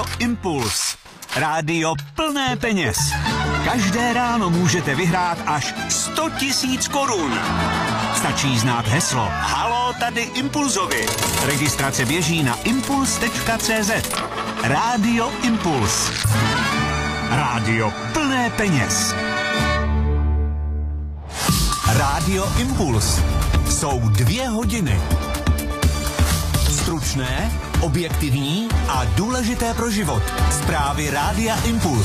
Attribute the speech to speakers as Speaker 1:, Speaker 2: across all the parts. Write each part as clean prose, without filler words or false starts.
Speaker 1: Impuls. Rádio plné peněz. Každé ráno můžete vyhrát až 100 000 korun. Stačí znát heslo Haló, tady Impulzovi. Registrace běží na impuls.cz. Rádio Impuls. Rádio plné peněz. Rádio Impuls. Jsou 2 hodiny. Stručné, objektivní a důležité pro život. Zprávy Rádia Impuls.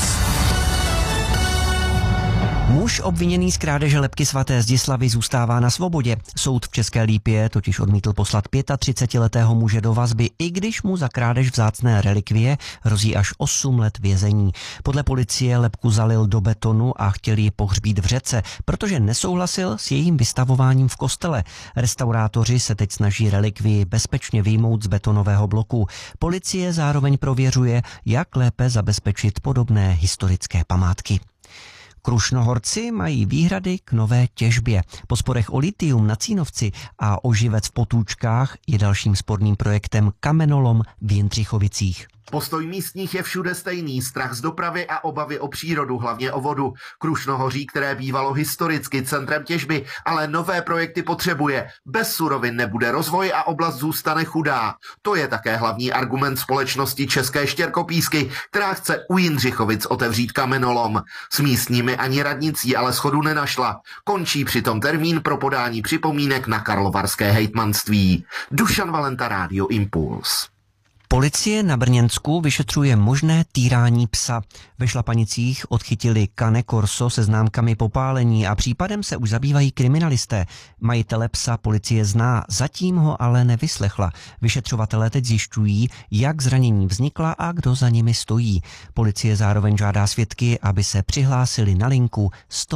Speaker 2: Muž obviněný z krádeže lebky svaté Zdislavy zůstává na svobodě. Soud v České Lípě totiž odmítl poslat 35letého muže do vazby, i když mu za krádež vzácné relikvie hrozí až 8 let vězení. Podle policie lebku zalil do betonu a chtěl ji pohřbít v řece, protože nesouhlasil s jejím vystavováním v kostele. Restaurátoři se teď snaží relikvii bezpečně vyjmout z betonového bloku. Policie zároveň prověřuje, jak lépe zabezpečit podobné historické památky. Krušnohorci mají výhrady k nové těžbě. Po sporech o litium na Cínovci a o živec v Potůčkách je dalším sporným projektem kamenolom v Jindřichovicích.
Speaker 3: Postoj místních je všude stejný, strach z dopravy a obavy o přírodu, hlavně o vodu. Krušnohoří, které bývalo historicky centrem těžby, ale nové projekty potřebuje. Bez surovin nebude rozvoj a oblast zůstane chudá. To je také hlavní argument společnosti České štěrkopísky, která chce u Jindřichovic otevřít kamenolom. S místními ani radnicí ale shodu nenašla. Končí přitom termín pro podání připomínek na karlovarské hejtmanství. Dušan Valenta, Rádio Impuls.
Speaker 2: Policie na Brněnsku vyšetřuje možné týrání psa. Ve Šlapanicích odchytili Cane Corso se známkami popálení a případem se už zabývají kriminalisté. Majitele psa policie zná, zatím ho ale nevyslechla. Vyšetřovatelé teď zjišťují, jak zranění vznikla a kdo za nimi stojí. Policie zároveň žádá svědky, aby se přihlásili na linku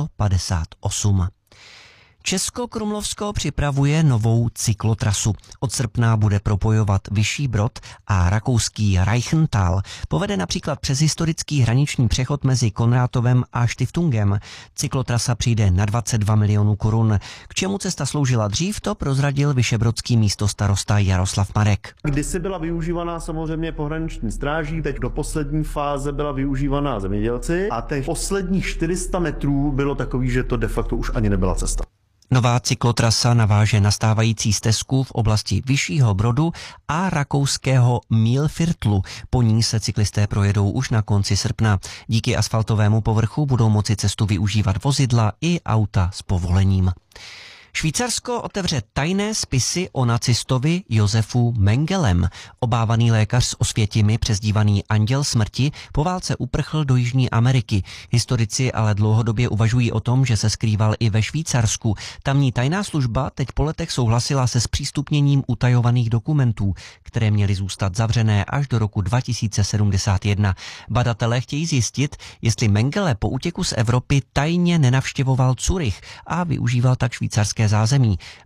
Speaker 2: 158. Česko-Krumlovsko připravuje novou cyklotrasu. Od srpna bude propojovat Vyšší Brod a rakouský Reichental. Povede například přes historický hraniční přechod mezi Konrátovem a Štiftungem. Cyklotrasa přijde na 22 milionů korun. K čemu cesta sloužila dřív, to prozradil vyšebrodský místostarosta Jaroslav Marek.
Speaker 4: Kdysi byla využívaná samozřejmě pohraniční stráží, teď do poslední fáze byla využívaná zemědělci a těch posledních 400 metrů bylo takový, že to de facto už ani nebyla cesta.
Speaker 2: Nová cyklotrasa naváže na stávající stezku v oblasti Vyššího Brodu a rakouského Mühlviertlu. Po ní se cyklisté projedou už na konci srpna. Díky asfaltovému povrchu budou moci cestu využívat vozidla i auta s povolením. Švýcarsko otevře tajné spisy o nacistovi Josefu Mengelem. Obávaný lékař z Osvětimi, přezdívaný Anděl smrti, po válce uprchl do Jižní Ameriky. Historici ale dlouhodobě uvažují o tom, že se skrýval i ve Švýcarsku. Tamní tajná služba teď po letech souhlasila se zpřístupněním utajovaných dokumentů, které měly zůstat zavřené až do roku 2071. Badatelé chtějí zjistit, jestli Mengele po útěku z Evropy tajně nenavštěvoval Curych a využíval tak švýcarské zázemí.